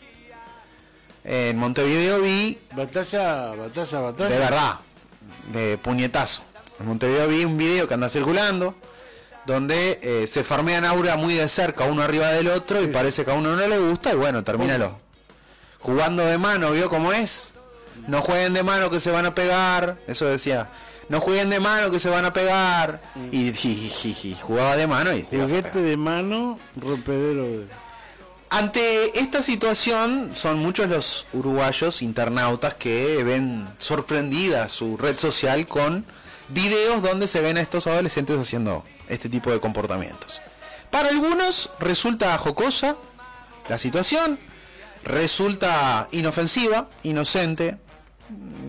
A: En Montevideo vi...
B: Batalla, batalla, batalla.
A: De verdad. De puñetazo. En Montevideo vi un video que anda circulando donde eh, se farmean aura muy de cerca uno arriba del otro y sí. Parece que a uno no le gusta y bueno, termínalo. Jugando de mano, ¿vio cómo es? No jueguen de mano que se van a pegar. Eso decía. No jueguen de mano que se van a pegar. Mm. Y jijiji, jugaba de mano y...
B: Juguete de mano, rompedero de...
A: Ante esta situación son muchos los uruguayos internautas que ven sorprendida su red social con videos donde se ven a estos adolescentes haciendo este tipo de comportamientos. Para algunos resulta jocosa la situación, resulta inofensiva, inocente,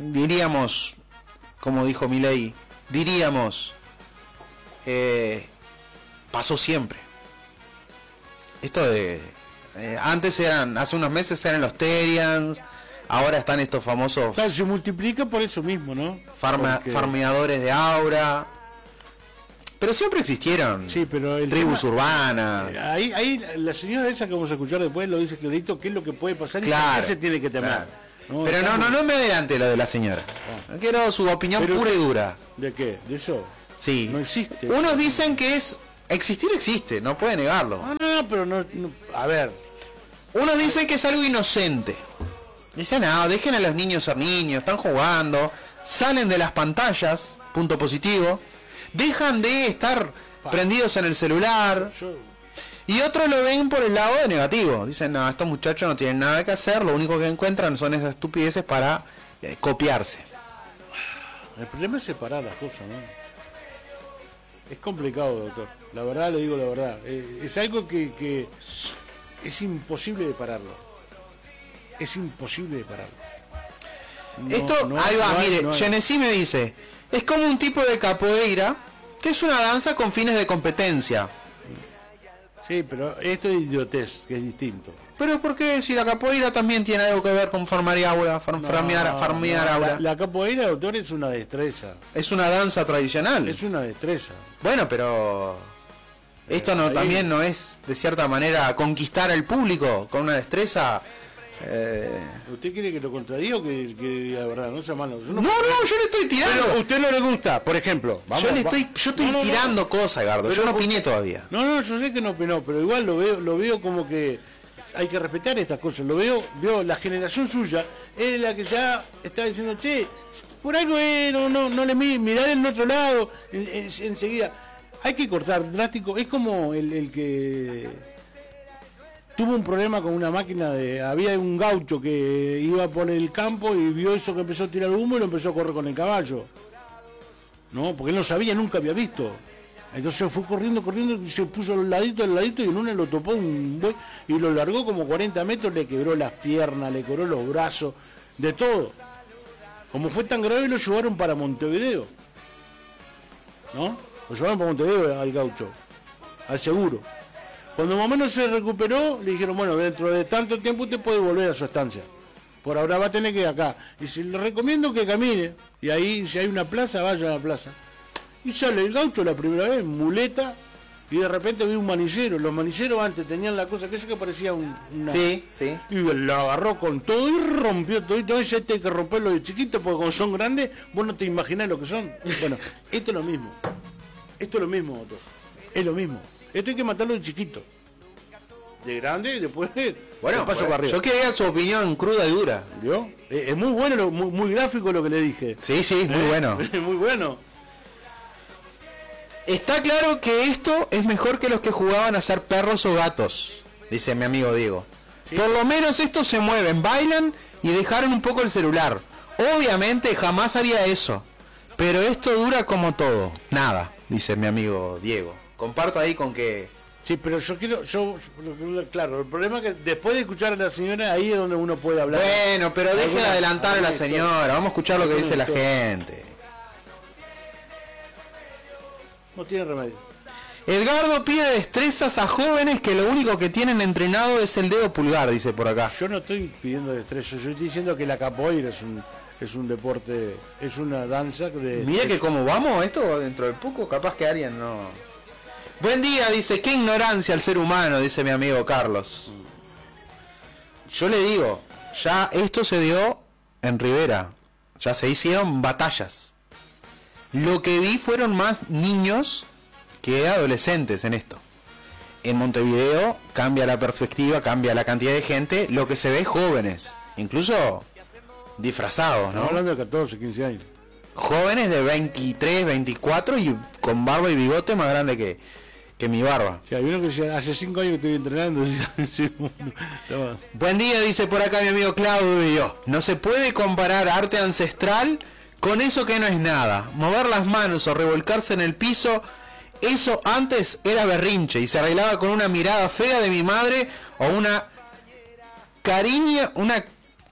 A: diríamos, como dijo Milei, diríamos, eh, pasó siempre. Esto de... Eh, antes eran, hace unos meses eran los Terians, ahora están estos famosos...
B: Claro, se multiplica por eso mismo, ¿no?
A: Farma,
B: Porque...
A: farmeadores de aura... Pero siempre existieron
B: sí, pero el
A: tribus
B: tema,
A: urbanas.
B: Ahí, ahí la señora esa que vamos a escuchar después lo dice clarito, qué es lo que puede pasar
A: claro,
B: y qué se tiene que temer.
A: Claro.
B: No,
A: pero no, no, no me adelante lo de la señora. Ah. Quiero su opinión pero, pura y dura.
B: ¿De qué? ¿De eso?
A: Sí.
B: No existe.
A: Unos dicen que es... Existir existe, no puede negarlo.
B: No, no, no, pero no, no... A ver.
A: Unos dicen que es algo inocente. Dicen, no, dejen a los niños ser niños, están jugando, salen de las pantallas, punto positivo, dejan de estar prendidos en el celular. Y otros lo ven por el lado de negativo. Dicen, no, estos muchachos no tienen nada que hacer, lo único que encuentran son esas estupideces para eh, copiarse.
B: El problema es separar las cosas, ¿no? Es complicado, doctor. La verdad, le digo la verdad. Eh, es algo que, que es imposible de pararlo. Es imposible de pararlo.
A: No, Esto, no, ahí va, no hay, mire, no Genesí me dice, es como un tipo de capoeira, que es una danza con fines de competencia.
B: Sí, pero esto es idiotez, que es distinto.
A: Pero ¿por qué si la capoeira también tiene algo que ver con farmar aura, far, no, farmear, farmear
B: no,
A: aura?
B: La, la capoeira, doctor, es una destreza.
A: Es una danza tradicional.
B: Es una destreza.
A: Bueno, pero esto no, también no es de cierta manera conquistar al público con una destreza. Eh...
B: ¿Usted quiere que lo contradiga o que, que diga la verdad? No sea malo.
A: No, no, no, yo le estoy tirando.
B: Pero a usted no le gusta, por ejemplo. Vamos,
A: yo le estoy, yo estoy no, no, tirando no. cosas, Gardo. Yo no opiné todavía.
B: No, no, yo sé que no opinó, pero igual lo veo, lo veo como que hay que respetar estas cosas. Lo veo, veo la generación suya es la que ya está diciendo, che, por algo eh, no, no, no le mirar en otro lado, en, en, enseguida. Hay que cortar drástico. Es como el, el que tuvo un problema con una máquina de... Había un gaucho que iba por el campo y vio eso que empezó a tirar humo y lo empezó a correr con el caballo. No, porque él no sabía, nunca había visto. Entonces fue corriendo, corriendo, y se puso al ladito, al ladito, y en una lo topó un buey y lo largó como cuarenta metros, le quebró las piernas, le quebró los brazos, de todo. Como fue tan grave, lo llevaron para Montevideo. ¿No? Lo llevaron para Montevideo al gaucho, al seguro. Cuando más o menos se recuperó, le dijeron, bueno, dentro de tanto tiempo usted puede volver a su estancia. Por ahora va a tener que ir acá. Y si le recomiendo que camine, y ahí si hay una plaza, vaya a la plaza. Y sale el gaucho la primera vez, muleta, y de repente vi un manicero. Los maniceros antes tenían la cosa que eso que parecía un, una...
A: Sí, sí.
B: Y lo agarró con todo y rompió todo. Y todo ese este hay que romperlo de chiquito, porque como son grandes, vos no te imaginás lo que son. Bueno, esto es lo mismo. Esto es lo mismo, doctor. Es lo mismo. Esto hay que matarlo de chiquito. De grande y después
A: bueno,
B: paso
A: pues,
B: para arriba.
A: Yo quería su opinión cruda y dura.
B: ¿Vio? Es, es muy bueno, lo, muy, muy gráfico lo que le dije.
A: Sí, sí, muy
B: ¿Eh?
A: bueno.
B: Muy bueno.
A: Está claro que esto es mejor que los que jugaban a ser perros o gatos, dice mi amigo Diego. ¿Sí? Por lo menos estos se mueven, bailan y dejaron un poco el celular. Obviamente jamás haría eso. Pero esto dura como todo. Nada, dice mi amigo Diego. Comparto ahí con que...
B: Sí, pero yo quiero... yo Claro, el problema es que después de escuchar a la señora, ahí es donde uno puede hablar.
A: Bueno, pero deje de adelantar a la señora. Vamos a escuchar lo que dice la gente.
B: No tiene remedio.
A: Edgardo pide destrezas a jóvenes que lo único que tienen entrenado es el dedo pulgar, dice por acá.
B: Yo no estoy pidiendo destrezas, yo estoy diciendo que la capoeira es un... es un deporte, es una danza de...
A: Mira que como vamos, esto dentro de poco capaz que alguien no... Buen día, dice, qué ignorancia el ser humano, dice mi amigo Carlos. Yo le digo, ya esto se dio en Rivera, ya se hicieron batallas. Lo que vi fueron más niños que adolescentes en esto. En Montevideo cambia la perspectiva, cambia la cantidad de gente, lo que se ve jóvenes, incluso... disfrazados, ¿no?
B: Estamos hablando de catorce, quince años.
A: Jóvenes de veintitrés, veinticuatro y con barba y bigote más grande que, que mi barba.
B: Sí, hay uno que decía, hace cinco años que estoy entrenando.
A: Buen día, dice por acá mi amigo Claudio. No se puede comparar arte ancestral con eso que no es nada. Mover las manos o revolcarse en el piso, eso antes era berrinche y se arreglaba con una mirada fea de mi madre o una cariña, una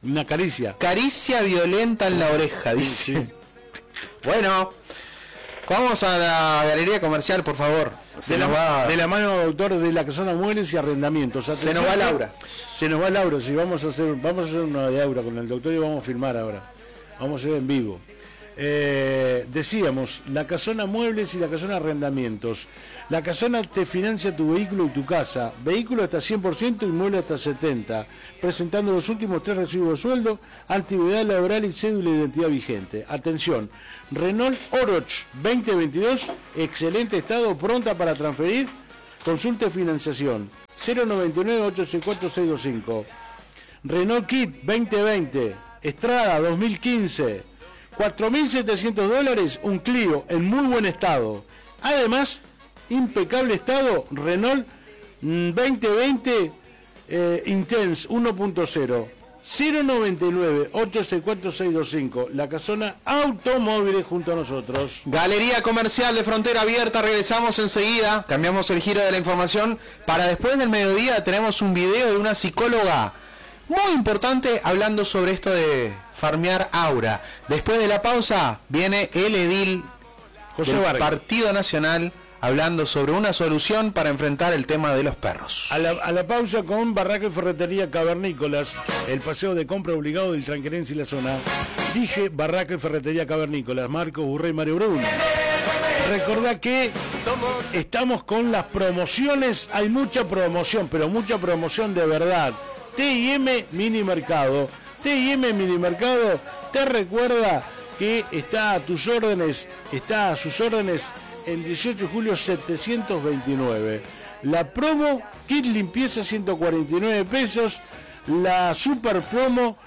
B: Una caricia.
A: Caricia violenta en la oreja, dice.
B: Sí, sí.
A: Bueno, vamos a la galería comercial, por favor. Se
B: De la,
A: nos va...
B: de la mano del autor de La Casona Muebles y Arrendamientos.
A: Se nos va Laura.
B: Se nos va Laura, sí, vamos a hacer, vamos a hacer una de Aura con el doctor y vamos a filmar ahora. Vamos a hacer en vivo. Eh, decíamos, La Casona Muebles y La Casona Arrendamientos. La Casona te financia tu vehículo y tu casa. Vehículo hasta cien por ciento y mueble hasta setenta por ciento. Presentando los últimos tres recibos de sueldo, antigüedad laboral y cédula de identidad vigente. Atención, Renault Oroch veinte veintidós, excelente estado, pronta para transferir. Consulte financiación cero noventa y nueve, ocho seis cuatro, seis dos cinco. Renault Kit veinte veinte, Estrada dos mil quince, cuatro mil setecientos dólares, un Clio en muy buen estado. Además, impecable estado, Renault veinte veinte eh, Intense uno punto cero, cero noventa y nueve, ocho seis cuatro, seis dos cinco. La Casona Automóviles junto a nosotros.
A: Galería Comercial de Frontera Abierta, regresamos enseguida, cambiamos el giro de la información. Para después del mediodía tenemos un video de una psicóloga muy importante hablando sobre esto de farmear aura. Después de la pausa viene el edil
B: José
A: del
B: Vargas.
A: Partido Nacional hablando sobre una solución para enfrentar el tema de los perros.
B: A la, a la pausa con Barraca y Ferretería Cavernícolas, el paseo de compra obligado del Tranquerense y la zona. Dije Barraca y Ferretería Cavernícolas, Marcos Burrey y Mario Bruno. Recordá que estamos con las promociones, hay mucha promoción, pero mucha promoción de verdad. T y M Mini Mercado. T y M Mini Mercado te recuerda que está a tus órdenes, está a sus órdenes el dieciocho de julio setecientos veintinueve. La promo kit limpieza ciento cuarenta y nueve pesos. La super promo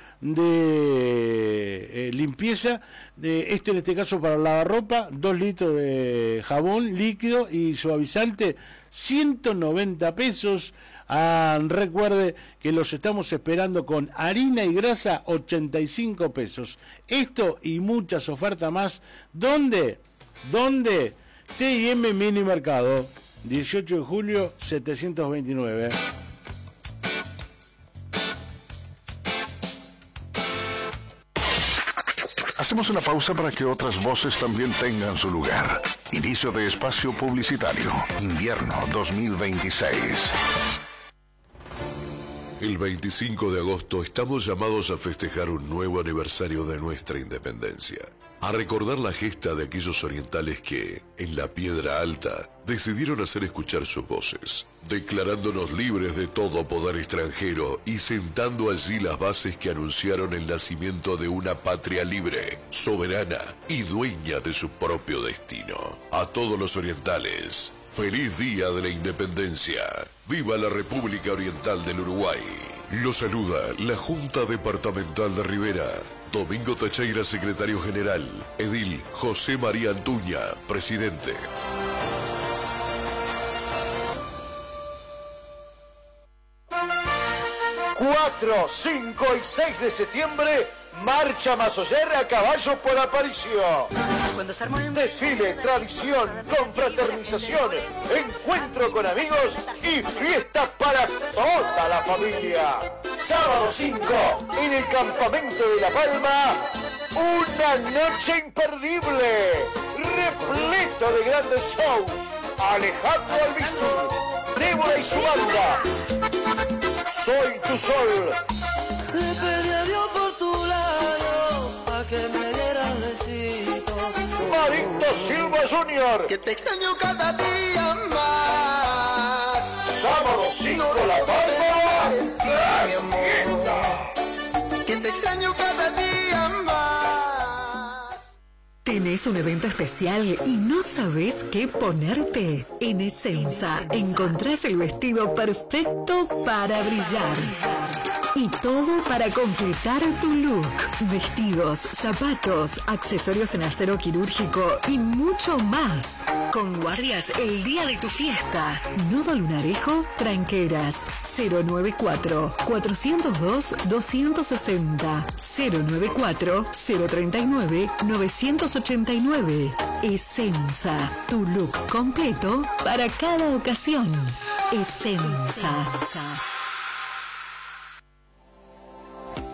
B: de eh, limpieza, de esto en este caso para lavarropa, dos litros de jabón líquido y suavizante, ciento noventa pesos. Ah, recuerde que los estamos esperando con harina y grasa, ochenta y cinco pesos. Esto y muchas ofertas más. ¿Dónde? ¿Dónde? T y M Mini Mercado, dieciocho de julio setecientos veintinueve.
D: Hacemos una pausa para que otras voces también tengan su lugar. Inicio de espacio publicitario. Invierno dos mil veintiséis.
E: El veinticinco de agosto estamos llamados a festejar un nuevo aniversario de nuestra independencia. A recordar la gesta de aquellos orientales que, en la Piedra Alta, decidieron hacer escuchar sus voces, declarándonos libres de todo poder extranjero y sentando allí las bases que anunciaron el nacimiento de una patria libre, soberana y dueña de su propio destino. A todos los orientales, ¡feliz Día de la Independencia! ¡Viva la República Oriental del Uruguay! Lo saluda la Junta Departamental de Rivera. Domingo Tacheira, secretario general. Edil José María Antuña, presidente.
F: cuatro, cinco y seis de septiembre, Marcha Masoyer a caballo por Aparicio. Desfile, tradición, confraternización, encuentro con amigos y fiesta para toda la familia. Sábado cinco, en el campamento de La Palma, una noche imperdible, repleto de grandes shows. Alejandro Albistur, Débora y su banda. Soy tu sol.
G: Le pedí a Dios por tu lado, pa' que me dieras besito.
F: Marito Silva junior
H: Que te extraño cada día más.
F: Sábado cinco, La Palma.
H: Mi amor, que te extraño cada día más.
I: ¿Tenés un evento especial y no sabés qué ponerte? En Essenza encontrás el vestido perfecto para brillar. Y todo para completar tu look. Vestidos, zapatos, accesorios en acero quirúrgico y mucho más. Con guardias el día de tu fiesta. Nodo Lunarejo, Tranqueras. cero noventa y cuatro, cuatrocientos dos, doscientos sesenta. cero noventa y cuatro, cero treinta y nueve, novecientos ochenta y nueve. Essenza, tu look completo para cada ocasión. Essenza.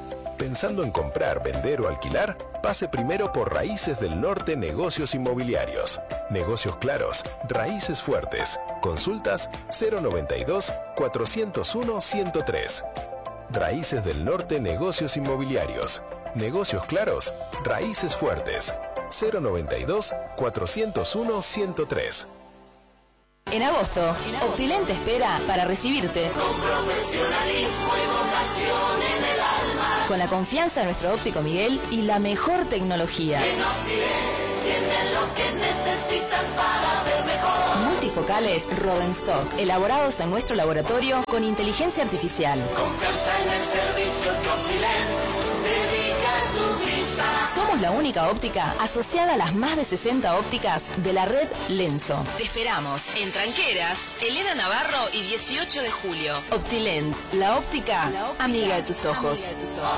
J: Pensando en comprar, vender o alquilar, pase primero por Raíces del Norte Negocios Inmobiliarios. Negocios claros, raíces fuertes. Consultas cero noventa y dos, cuatrocientos uno, ciento tres. Raíces del Norte Negocios Inmobiliarios. Negocios claros, raíces fuertes. cero noventa y dos, cuatrocientos uno, ciento tres.
K: En agosto, Optilent te espera para recibirte
G: con profesionalismo y vocación en el alma,
K: con la confianza de nuestro óptico Miguel y la mejor tecnología.
G: En Optilent tienen lo que necesitan para ver mejor.
K: Multifocales Rodenstock, elaborados en nuestro laboratorio con inteligencia artificial.
G: Confianza en el servicio que Optilent dedica a tu vista.
K: Somos la única óptica asociada a las más de sesenta ópticas de la red Lenso. Te esperamos en Tranqueras, Elena Navarro y dieciocho de julio. Optilent, la óptica, la óptica amiga de tus ojos.